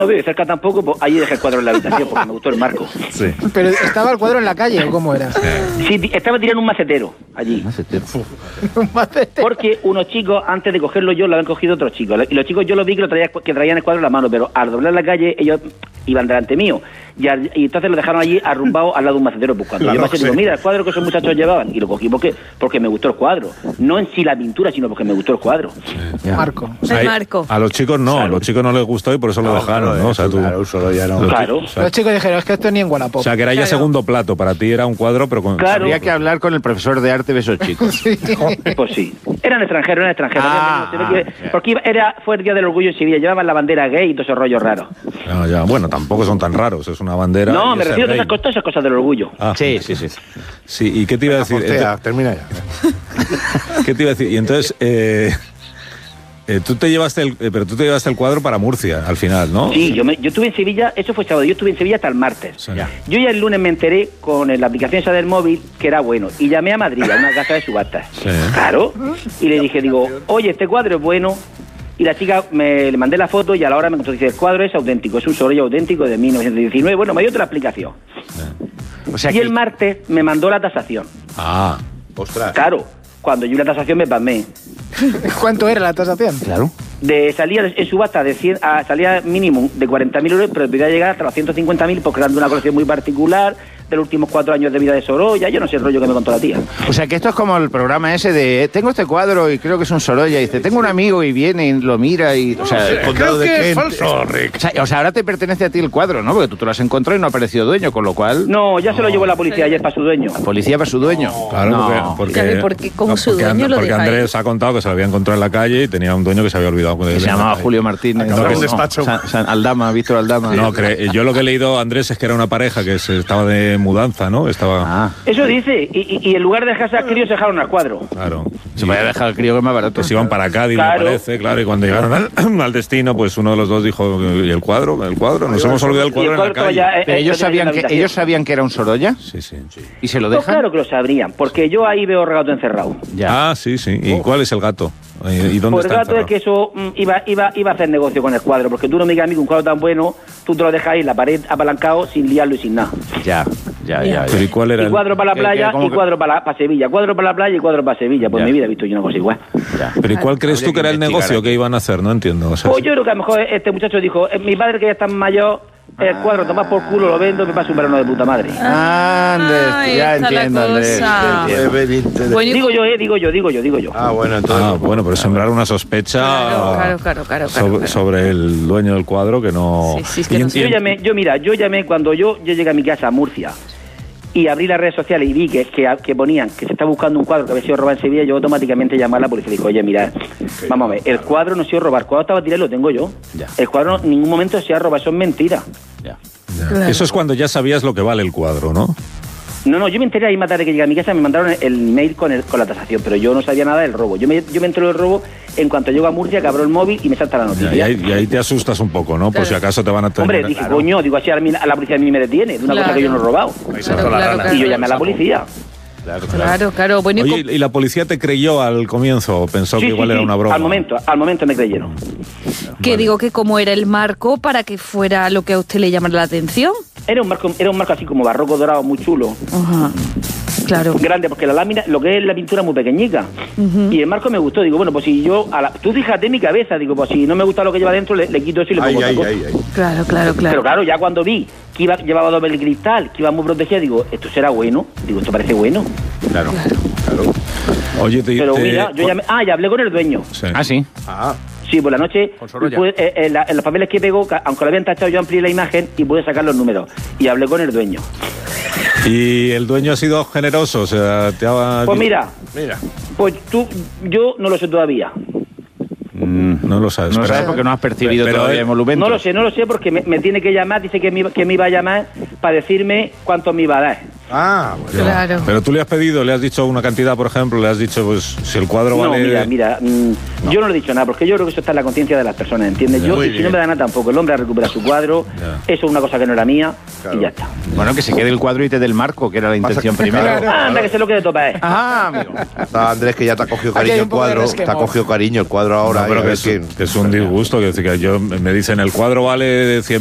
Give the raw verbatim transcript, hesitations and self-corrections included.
no vive cerca tampoco, pues ahí dejé el cuadro en la habitación porque me gustó el marco. Sí. ¿Pero estaba el cuadro en la calle o cómo era? Sí, estaba tirando un macetero allí. Macetero. Un macetero. Porque unos chicos, antes de cogerlo yo, lo habían cogido otros chicos. Y los chicos yo los vi que, lo traía, que traían el cuadro en la mano, pero al doblar la calle ellos iban delante mío. Y, al, y entonces lo dejaron allí arrumbado al lado de un macetero. Pues cuando Claro, yo pasé, sí. digo, mira, el cuadro que esos muchachos llevaban. Y lo cogí porque, porque me gustó el cuadro. No en sí la pintura, sino porque me gustó el cuadro. Ya. Marco. O sea, El hay- Marco. A los chicos no, a los chicos no les gustó y por eso lo dejaron, ¿no? O sea, tú, Claro, solo ya no. los Claro. chicos- o sea, Los chicos dijeron, es que esto ni en Wallapop. o sea, que era ya Claro. segundo plato. Para ti era un cuadro, pero con... Claro. Habría que hablar con el profesor de arte de esos chicos. Sí. Pues sí. Eran extranjeros, eran extranjeros. Ah, Se ve ah, que- ya. porque iba- era, fue el Día del Orgullo en Sevilla. Llevaban la bandera gay y todos esos rollos raros. Ya, ya. Bueno, tampoco son tan raros, es una bandera... No, y me es el refiero a rey. esas cosas, esas cosas del orgullo. Ah, Sí, sí, sí. sí, ¿y qué te iba a decir? Postea, termina ya. Entonces, ¿qué te iba a decir? Y entonces, eh, eh, tú te llevaste el, eh, pero tú te llevaste el cuadro para Murcia, al final, ¿no? Sí, yo, me, yo estuve en Sevilla, eso fue sábado, yo estuve en Sevilla hasta el martes. Sí. Ya. Yo ya el lunes me enteré con la aplicación esa del móvil que era bueno y llamé a Madrid, a una casa de subastas. Sí. Claro. Y le dije, digo, oye, este cuadro es bueno. Y la chica, me le mandé la foto y a la hora me contó, dice, el cuadro es auténtico, es un Sorolla auténtico de mil novecientos diecinueve. Bueno, me dio otra explicación. O sea Y que el martes me mandó la tasación. Ah, Ostras. Claro, cuando yo vi la tasación me pasmé. ¿Cuánto era la tasación? Claro. De salía en subasta de cien a salía mínimo de cuarenta mil euros, pero podía llegar hasta los ciento cincuenta mil porque eran de una colección muy particular de los últimos cuatro años de vida de Sorolla. Yo no sé el rollo que me contó la tía. O sea que esto es como el programa ese de tengo este cuadro y creo que es un Sorolla y dice tengo un amigo y viene y lo mira y o sea, el condado de Kent. O o sea, o sea, ahora te pertenece a ti el cuadro, ¿no? Porque tú te lo has encontrado y no ha aparecido dueño, con lo cual No, ya se lo llevó la policía ayer para su dueño. la policía para su dueño. Claro, No. porque, Claro, porque, ¿y por qué como no, su porque dueño And- lo porque deja ahí? Andrés ha contado que se lo había encontrado en la calle y tenía un dueño que se había olvidado de Que se llamaba Julio Martínez. Acaba No, en no, despacho. San- San- Aldama, Víctor Aldama. No, cre- yo lo que he leído, Andrés, es que era una pareja que se estaba de mudanza, ¿no? Estaba... Ah, Eso dice, y, y, y en lugar de dejarse al crío se dejaron al cuadro. Claro. se vaya a dejar al crío que es más barato. Que se iban para Cádiz, Claro. me parece, claro, y cuando llegaron al, al destino, pues uno de los dos dijo, ¿y el cuadro? ¿El cuadro? Nos hemos olvidado el Y el cuadro en la cuadro calle. ya, eh, Pero eh, ellos lo tenían en sabían la que habitación. ellos sabían que era un Sorolla Sí, sí. y se lo Pues dejan. claro que lo sabrían, porque yo ahí veo regato encerrado. Ya. Ah, sí, sí. ¿Y cuál es el gato? Eh, ¿Y dónde Por el está gato es encerrado? que eso mm, iba, iba, iba a hacer negocio con el cuadro, porque tú no me digas a mí que un cuadro tan bueno, tú te lo dejas ahí en la pared apalancado sin liarlo y sin nada. Ya, ya, ya. Pero ¿y ya. cuál era Y el...? cuadro para la que- playa que como y que- cuadro para, para Sevilla. Cuadro para la playa y cuadro para Sevilla. Pues Ya. en mi vida he visto yo una cosa igual. ya. ¿Pero y cuál crees Habría tú que era que el investigar negocio aquí. que iban a hacer? No entiendo. O sea, Pues sí. yo creo que a lo mejor este muchacho dijo, "Eh, mi padre que ya está mayor, el cuadro toma por culo, lo vendo, me pasa un verano de puta madre. Andrés, Ay, ya está la entiendo, Andrés. cosa. ya entiendo. Bueno, y- Digo yo, eh, digo yo, digo yo, digo yo. Ah, bueno, entonces. Ah, bueno, pero sembrar una sospecha Claro, claro, claro, claro, sobre, claro. sobre el dueño del cuadro que no... Sí, sí, es que Y no en- sé. y Yo en- llamé, yo mira, yo llamé cuando yo, yo llegué a mi casa a Murcia y abrí las redes sociales y vi que, que, que ponían que se está buscando un cuadro que había sido robado en Sevilla, yo automáticamente llamé a la policía y dije, oye, mira, vamos a ver, el cuadro no ha sido robado, el cuadro estaba tirado y lo tengo yo. Ya. El cuadro en ningún momento se ha robado, eso es mentira. Ya. Ya. Claro. Eso es cuando ya sabías lo que vale el cuadro, ¿no? No, no, yo me enteré ahí más tarde que llegué a mi casa, me mandaron el mail con, el, con la tasación, pero yo no sabía nada del robo. Yo me, yo me enteré del robo en cuanto llego a Murcia, que abro el móvil y me salta la Ya, noticia. y, ahí, y ahí te asustas un poco, ¿no? Por Claro. si acaso te van a tener... Hombre, dije, coño, digo así, a, mí- a la policía a mí me detiene, de una cosa Claro. que yo no he robado. Claro, claro, claro. Y yo llamé a la policía. Claro, claro. Claro, claro. Bueno, y Oye, con- ¿y la policía te creyó al comienzo o pensó Sí, que igual sí, era sí, una broma? Al momento, al momento me creyeron. que digo que como era el marco para que fuera lo que a usted le llamara la atención. Era un marco, era un marco así como barroco dorado, muy chulo. Ajá. Claro. Grande, porque la lámina, lo que es la pintura es muy pequeñica. Y el marco me gustó. Digo, bueno, pues si yo, a la, tú fíjate mi cabeza, digo, pues si no me gusta lo que lleva dentro, le, le quito eso y le pongo otra cosa. Claro, claro, Pero claro. claro, ya cuando vi que iba, llevaba doble cristal, que iba muy protegida, digo, esto será bueno. Digo, esto parece bueno. Claro. Oye, te... Pero te- mira, yo llamé, ah, ya hablé con el dueño. Sí. Ah, sí. Sí, por la noche, Con Sorolla. pude- eh, eh, la- en los papeles que pegó, ca- aunque lo habían tachado, yo amplié la imagen y pude sacar los números. Y hablé con el dueño. ¿Y el dueño ha sido generoso? O sea, te ha... Pues mira, Mira. pues tú, yo no lo sé todavía. Mm, no lo sabes. No pero- sabes porque no has percibido pero todavía él- emolumentos. No lo sé, no lo sé porque me, me tiene que llamar, dice que me, iba- que me iba a llamar para decirme cuánto me iba a dar. Ah, bueno. Claro. Pero tú le has pedido, le has dicho una cantidad, por ejemplo, le has dicho, pues, si el cuadro No, vale... mira, mira, mmm, no. yo no le he dicho nada, porque yo creo que eso está en la conciencia de las personas, ¿entiendes? Yo, Muy si bien. no me da nada tampoco, el hombre ha recuperado su cuadro, Ya. eso es una cosa que no era mía, Claro. y ya está. Bueno, que se quede el cuadro y te dé el marco, que era la intención Pasa- primero. Claro. Anda, que sé lo que de topa es. Ah, amigo. No, Andrés, que ya te ha cogido Aquí hay cariño el un poco de cuadro. Te resquemor. ha cogido cariño el cuadro ahora. No, pero y a que ver es, quién- que es un disgusto, que, que yo me dicen el cuadro vale cien